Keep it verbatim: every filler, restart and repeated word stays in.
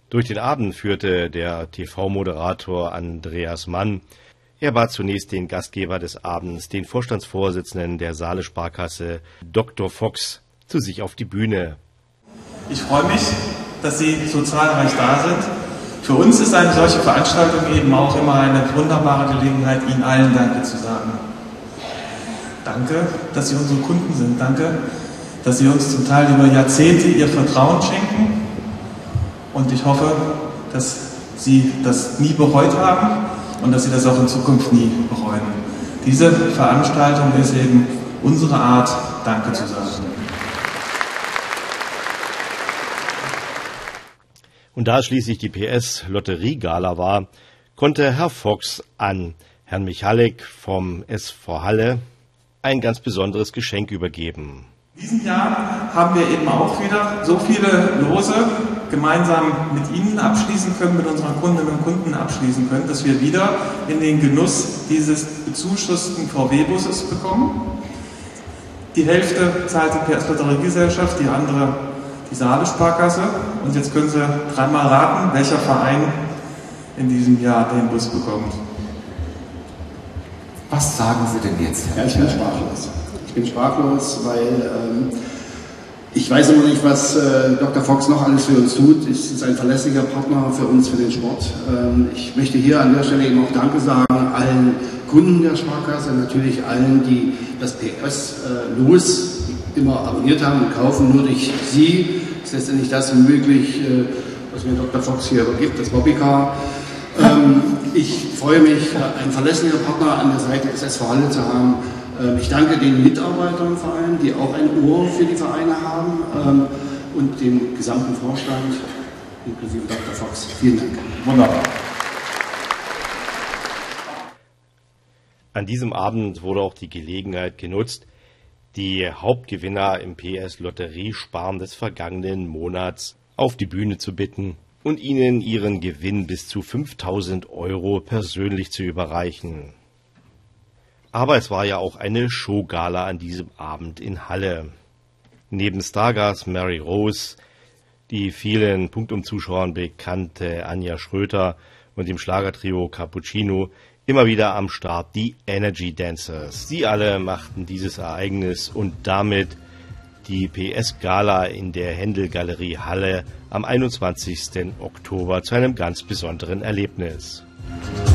Durch den Abend führte der T V-Moderator Andreas Mann. Er bat zunächst den Gastgeber des Abends, den Vorstandsvorsitzenden der Saale Sparkasse, Doktor Fox, zu sich auf die Bühne. Ich freue mich, dass Sie so zahlreich da sind. Für uns ist eine solche Veranstaltung eben auch immer eine wunderbare Gelegenheit, Ihnen allen Danke zu sagen. Danke, dass Sie unsere Kunden sind. Danke, dass Sie uns zum Teil über Jahrzehnte Ihr Vertrauen schenken. Und ich hoffe, dass Sie das nie bereut haben und dass Sie das auch in Zukunft nie bereuen. Diese Veranstaltung ist eben unsere Art, Danke zu sagen. Und da schließlich die P S Lotteriegala war, konnte Herr Fox an Herrn Michalek vom S V Halle ein ganz besonderes Geschenk übergeben. In diesem Jahr haben wir eben auch wieder so viele Lose gemeinsam mit Ihnen abschließen können, mit unseren Kundinnen und Kunden abschließen können, dass wir wieder in den Genuss dieses bezuschussten V W-Busses bekommen. Die Hälfte zahlt die P S Lotteriegesellschaft, die andere die Saale Sparkasse. Und jetzt können Sie dreimal raten, welcher Verein in diesem Jahr den Bus bekommt. Was sagen Sie denn jetzt, Herr? Ja, ich bin sprachlos. Ich bin sprachlos, weil ähm, ich weiß immer nicht, was äh, Doktor Fox noch alles für uns tut. Es ist ein verlässlicher Partner für uns, für den Sport. Ähm, ich möchte hier an der Stelle eben auch Danke sagen allen Kunden der Sparkasse, natürlich allen, die das P S-Los äh, immer abonniert haben und kaufen. Nur durch Sie ist letztendlich das möglich, äh, was mir Doktor Fox hier übergibt, das Bobbycar. Ähm, ich freue mich, einen verlässlichen Partner an der Seite des S V Halle zu haben. Ähm, ich danke den Mitarbeitern vor allem, die auch ein Ohr für die Vereine haben, ähm, und dem gesamten Vorstand, inklusive Doktor Fox. Vielen Dank. Wunderbar. An diesem Abend wurde auch die Gelegenheit genutzt, die Hauptgewinner im P S Lotteriesparen des vergangenen Monats auf die Bühne zu bitten und ihnen ihren Gewinn bis zu fünftausend Euro persönlich zu überreichen. Aber es war ja auch eine Showgala an diesem Abend in Halle. Neben Stargast Mary Rose, die vielen Punktum-Zuschauern bekannte Anja Schröter und dem Schlagertrio Cappuccino immer wieder am Start die Energy Dancers. Sie alle machten dieses Ereignis und damit die P S-Gala in der Händel-Galerie Halle am einundzwanzigsten Oktober zu einem ganz besonderen Erlebnis.